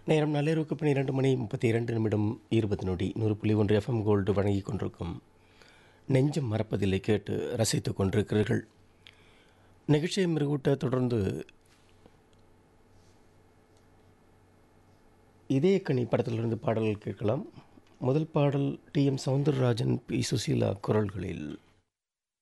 நேரம் நள்ளிரவுக்கு 12:32 20 100.1 FM gold வழங்கிக் கொண்டிருக்கும் நெஞ்சம் மறப்பதில்லை கேட்டு ரசித்துக் கொண்டிருக்கிறீர்கள். நிகழ்ச்சியை மெருகூட்ட தொடர்ந்து இதயக்கனி படத்திலிருந்து பாடல்கள் கேட்கலாம். முதல் பாடல் டி.எம். சௌந்தரராஜன், பி. சுசீலா குரல்களில்.